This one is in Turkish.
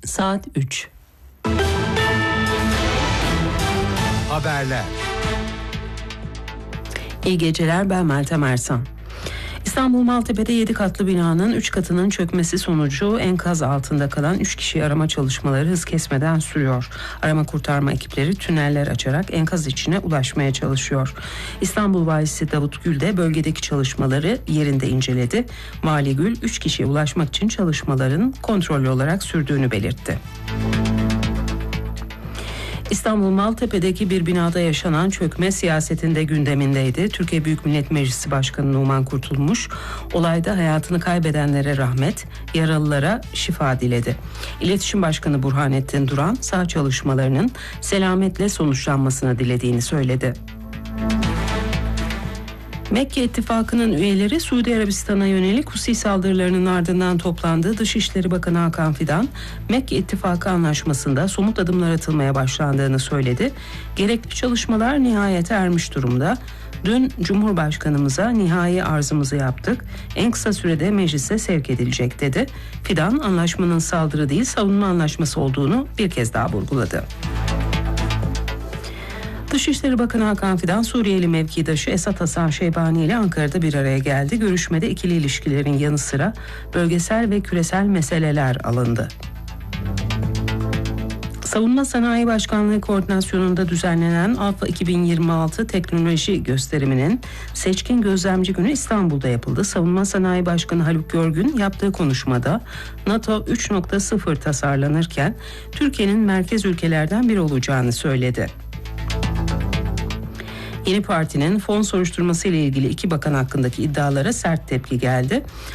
Saat 3. Haberler. İyi geceler, ben Meltem Ersan. İstanbul Maltepe'de 7 katlı binanın 3 katının çökmesi sonucu enkaz altında kalan 3 kişi arama çalışmaları hız kesmeden sürüyor. Arama kurtarma ekipleri tüneller açarak enkaz içine ulaşmaya çalışıyor. İstanbul Valisi Davut Gül de bölgedeki çalışmaları yerinde inceledi. Vali Gül 3 kişiye ulaşmak için çalışmaların kontrollü olarak sürdüğünü belirtti. İstanbul Maltepe'deki bir binada yaşanan çökme siyasetinde gündemindeydi. Türkiye Büyük Millet Meclisi Başkanı Numan Kurtulmuş, olayda hayatını kaybedenlere rahmet, yaralılara şifa diledi. İletişim Başkanı Burhanettin Duran, saha çalışmalarının selametle sonuçlanmasını dilediğini söyledi. Mekke İttifakı'nın üyeleri Suudi Arabistan'a yönelik Husi saldırılarının ardından toplandı. Dışişleri Bakanı Hakan Fidan, Mekke İttifakı anlaşmasında somut adımlar atılmaya başlandığını söyledi. Gerekli çalışmalar nihayete ermiş durumda. Dün Cumhurbaşkanımıza nihai arzımızı yaptık. En kısa sürede meclise sevk edilecek dedi. Fidan, anlaşmanın saldırı değil savunma anlaşması olduğunu bir kez daha vurguladı. Dışişleri Bakanı Hakan Fidan, Suriyeli mevkidaşı Esat Hasan Şeybani ile Ankara'da bir araya geldi. Görüşmede ikili ilişkilerin yanı sıra bölgesel ve küresel meseleler alındı. Savunma Sanayi Başkanlığı koordinasyonunda düzenlenen AFA 2026 teknoloji gösteriminin seçkin gözlemci günü İstanbul'da yapıldı. Savunma Sanayi Başkanı Haluk Görgün yaptığı konuşmada NATO 3.0 tasarlanırken Türkiye'nin merkez ülkelerden biri olacağını söyledi. Yeni Parti'nin fon soruşturması ile ilgili 2 bakan hakkındaki iddialara sert tepki geldi.